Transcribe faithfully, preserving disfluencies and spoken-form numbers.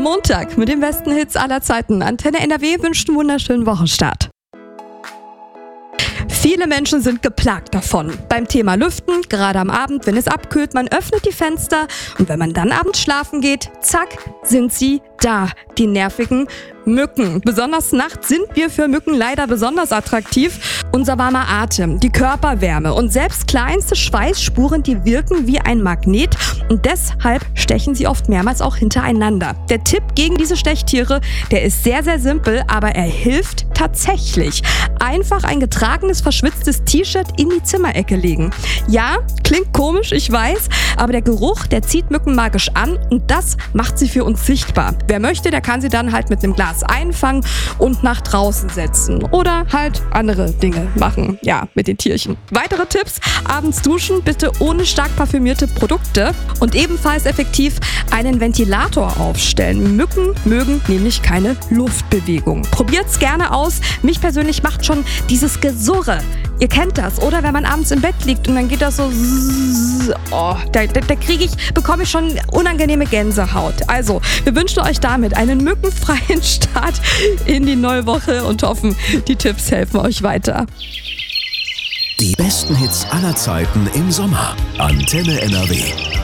Am Montag mit den besten Hits aller Zeiten. Antenne N R W wünscht einen wunderschönen Wochenstart. Viele Menschen sind geplagt davon. Beim Thema Lüften, gerade am Abend, wenn es abkühlt, man öffnet die Fenster und wenn man dann abends schlafen geht, zack, sind sie da, die nervigen Mücken. Besonders nachts sind wir für Mücken leider besonders attraktiv. Unser warmer Atem, die Körperwärme und selbst kleinste Schweißspuren, die wirken wie ein Magnet und deshalb stechen sie oft mehrmals auch hintereinander. Der Tipp gegen diese Stechtiere, der ist sehr, sehr simpel, aber er hilft tatsächlich. Einfach ein getragenes, verschwitztes T-Shirt in die Zimmerecke legen. Ja, klingt komisch, ich weiß, aber der Geruch, der zieht Mücken magisch an und das macht sie für uns sichtbar. Wer möchte, der kann sie dann halt mit einem Glas einfangen und nach draußen setzen. Oder halt andere Dinge machen, ja, mit den Tierchen. Weitere Tipps: abends duschen, bitte ohne stark parfümierte Produkte und ebenfalls effektiv einen Ventilator aufstellen. Mücken mögen nämlich keine Luftbewegung. Probiert's gerne aus. Mich persönlich macht schon dieses Gesurre. Ihr kennt das, oder? Wenn man abends im Bett liegt und dann geht das so, oh, da, da, da kriege ich, bekomme ich schon unangenehme Gänsehaut. Also, wir wünschen euch damit einen mückenfreien Start in die neue Woche und hoffen, die Tipps helfen euch weiter. Die besten Hits aller Zeiten im Sommer. Antenne N R W.